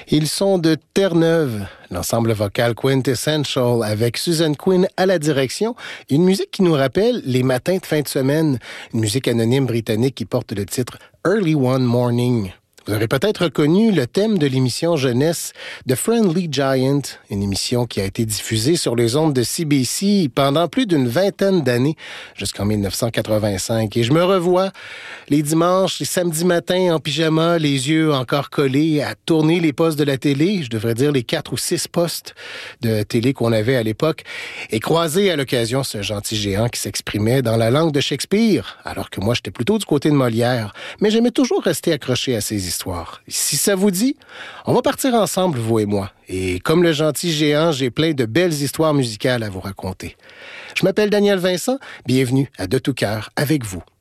Ils sont de Terre-Neuve, l'ensemble vocal Quintessential avec Susan Quinn à la direction. Une musique qui nous rappelle les matins de fin de semaine. Une musique anonyme britannique qui porte le titre Early One Morning. Vous aurez peut-être reconnu le thème de l'émission jeunesse The Friendly Giant, une émission qui a été diffusée sur les ondes de CBC pendant plus d'une vingtaine d'années, jusqu'en 1985. Et je me revois les dimanches, les samedis matins en pyjama, les yeux encore collés, à tourner les postes de la télé, je devrais dire les 4 ou 6 postes de télé qu'on avait à l'époque, et croiser à l'occasion ce gentil géant qui s'exprimait dans la langue de Shakespeare, alors que moi j'étais plutôt du côté de Molière, mais j'aimais toujours rester accroché à ses histoires. Si ça vous dit, on va partir ensemble, vous et moi. Et comme le gentil géant, j'ai plein de belles histoires musicales à vous raconter. Je m'appelle Daniel Vincent, bienvenue à De tout cœur avec vous.